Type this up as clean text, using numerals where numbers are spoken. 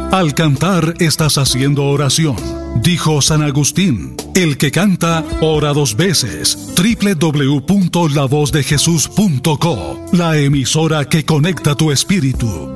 Al cantar estás haciendo oración. Dijo San Agustín, el que canta, ora 2 veces. www.lavozdejesús.co, la emisora que conecta tu espíritu.